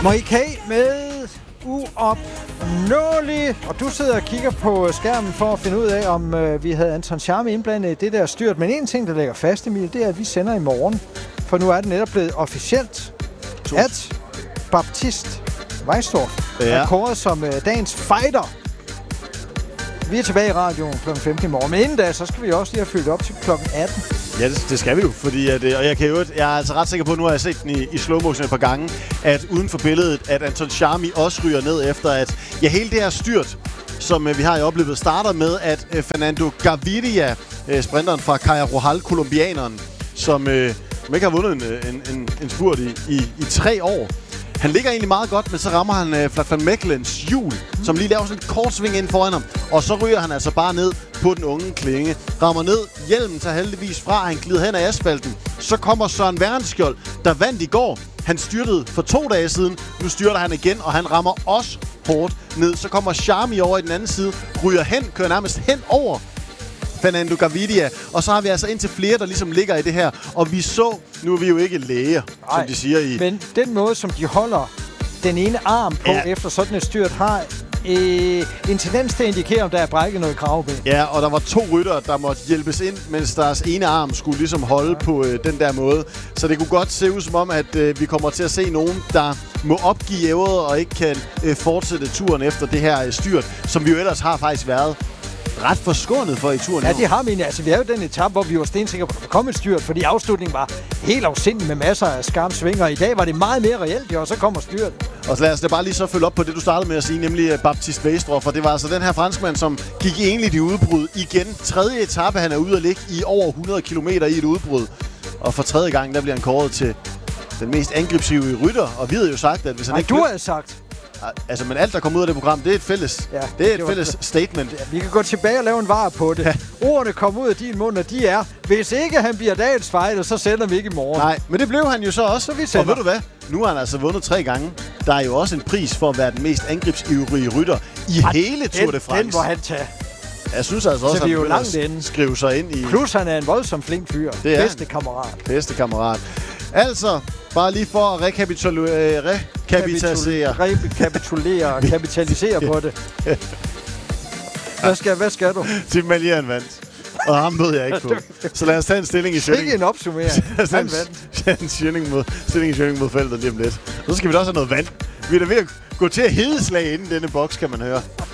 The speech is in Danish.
Moikay med Uopnåelig. Og du sidder og kigger på skærmen for at finde ud af, om vi havde Anton Sharmy indblandet i det der styrt. Men en ting, der ligger fast, Emil, det er, at vi sender i morgen. For nu er det netop blevet officielt, at Baptiste Weisdorf er kåret som dagens fighter. Vi er tilbage i radioen kl. 15 i morgen. Men inden da, så skal vi også lige have fyldt op til kl. 18. Ja, det skal vi jo, fordi og jeg er altså ret sikker på, nu har jeg set den i slow motion et par gange, at uden for billedet, at Anton Sharmy også ryger ned efter, at hele det her styrt, som vi har i opløbet, starter med, at Fernando Gaviria, sprinteren fra Caja Rural, kolumbianeren, som ikke har vundet en spurt i 3 år. Han ligger egentlig meget godt, men så rammer han Vlad van Mechelens hjul, som lige laver sådan et kort sving ind foran ham. Og så ryger han altså bare ned på den unge Klinge. Rammer ned, hjelmen tager heldigvis fra, han glider hen ad asfalten. Så kommer Søren Wernskjold, der vandt i går. Han styrtede for 2 dage siden, nu styrter han igen, og han rammer også hårdt ned. Så kommer Sharmy over i den anden side, ryger hen, kører nærmest hen over Fernando Gaviria. Og så har vi altså indtil flere, der ligesom ligger i det her. Og vi så, nu er vi jo ikke læger, som de siger i... Men den måde, som de holder den ene arm på efter sådan et styrt, har en tendens til at indikere, om der er brækket noget kravben. Ja, og der var 2 ryttere, der måtte hjælpes ind, mens deres ene arm skulle ligesom holde på den der måde. Så det kunne godt se ud som om, at vi kommer til at se nogen, der må opgive ævret og ikke kan fortsætte turen efter det her styrt, som vi jo ellers har faktisk været ret forskånet for i turen. Ja, det har vi. Altså, vi er jo den etape, hvor vi var stensikre på, at der kom et styrt, fordi afslutningen var helt afsindig med masser af skarpe svinger. I dag var det meget mere reelt, og så kommer styrt. Og lad os da bare lige så følge op på det, du startede med at sige, nemlig Baptiste Weisdorf. Og det var altså den her franskmand, som gik enligt i udbrud igen. 3. etape, han er ude at ligge i over 100 km i et udbrud. Og for 3. gang, der bliver han kåret til den mest angribsive rytter. Og vi havde jo sagt, at hvis han ikke... du havde sagt... Altså, men alt, der kommer ud af det program, det er et fælles, fælles statement. Ja, vi kan gå tilbage og lave en var på det. Ja. Ordene kommer ud af din mund, og de er, hvis ikke han bliver dagens fighter, så sender vi ikke i morgen. Nej, men det blev han jo så også. Så vi sender. Og ved du hvad? Nu har han altså vundet 3 gange. Der er jo også en pris for at være den mest angrebsivrige rytter i hele Tour de France. Den må han tage. Jeg synes altså også, at han vil skrive sig ind i... Plus han er en voldsom flink fyr. Det er bedste kammerat. Bedste kammerat. Altså, bare lige for at rekapitulere på det. Hvad skal du? Tim Malian vandt. Og ham ved jeg ikke på. Så lad os tage en stilling i Schønning. Ikke en opsummering. Han vandt. En stilling i Schønning mod feltet lige om lidt. Så skal vi da også have noget vand. Vi er da ved at gå til at hedeslag inden denne boks, kan man høre.